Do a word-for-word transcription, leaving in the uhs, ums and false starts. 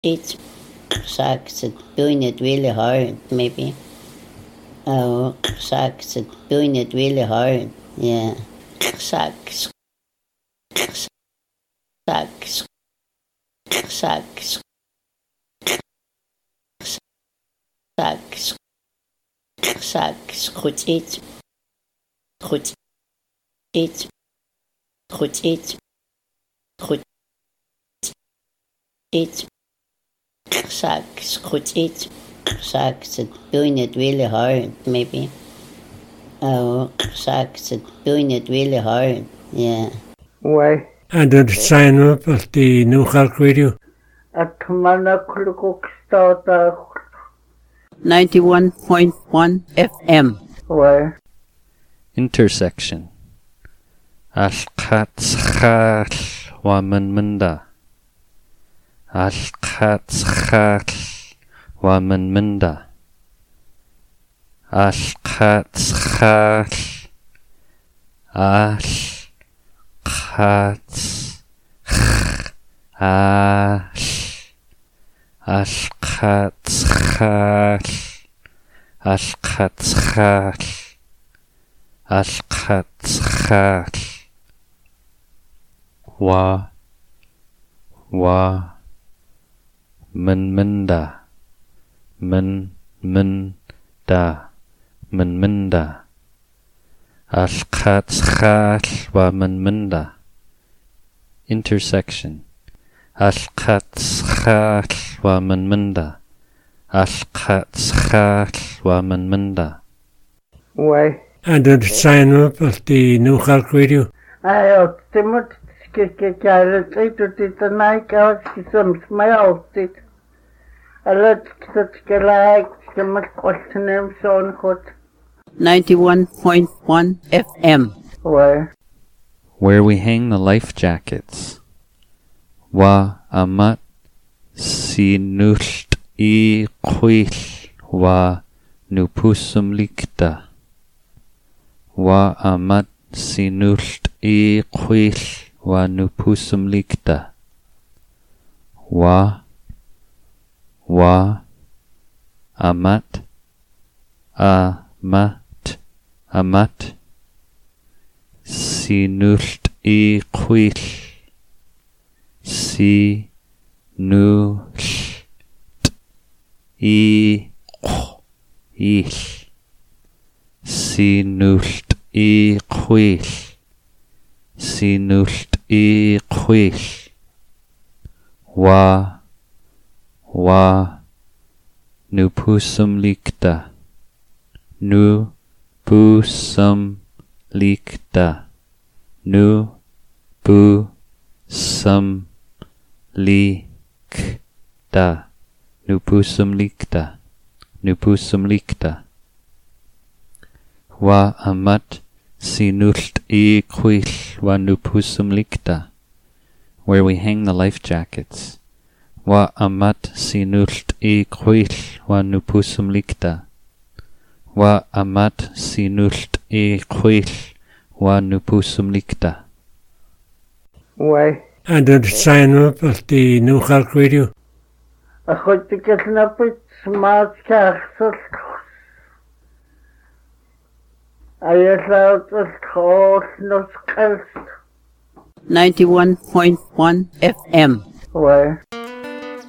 It sucks at doing it really hard, maybe. Oh, sucks at doing it really hard. Yeah. Sucks. Sucks. Sucks. Sucks. Sucks. Goed eet. Goed eet. Goed eet. Goed eat. Sucks. Goed eat. Sucks at doing it really hard, maybe. Oh, sucks at doing it really hard. Yeah. Why? And then sign up at the New York Radio. At Manakuluk starter. ninety-one point one F M. Why? Intersection. Al-Khatskal wa Manmunda. Al-Khatskal wa Manmunda. Al-Khatskal. Al-Khats. Al. Al-Khatskal. Al-Khatskal. Al-Khatskal. Wa. Wa. Manmunda. Man. Man. Da. Manmunda. Al-Khatskal wa Manmunda. Intersection. Al-Khatskal wa Manmunda. Al-Khatskal wa Manmunda. Why? And then sign up at the New York Radio. I have too much to get out of the night. I was some smell. I let it get like some question him so good. ninety-one point one F M. Why? Where we hang the life jackets. Wa amat sinult I quil wa nupusum likta. Wa amat sinult I quil wa nupusum likta. Wa. Wa. Amat. Amat. Amat. Sinult I quil. Si. Nu. I. Il. Sinult I quil. Sinult I quil. Wa. Wa. Nupusum likta. Nu. Pusum likta. Nu. Bu. Sum. Likta. Nupusum likta. Nupusum likta. Wa amat sinult I quil wa nupusum likta. Where we hang the life jackets. Wa amat sinult I quil wa nupusum likta. Wa amat sinult I quil wa nupusum likta. Why? And then sign up at the New York Radio. I could get a bit smart castle. I allowed the horse not cast. ninety-one point one F M. Why?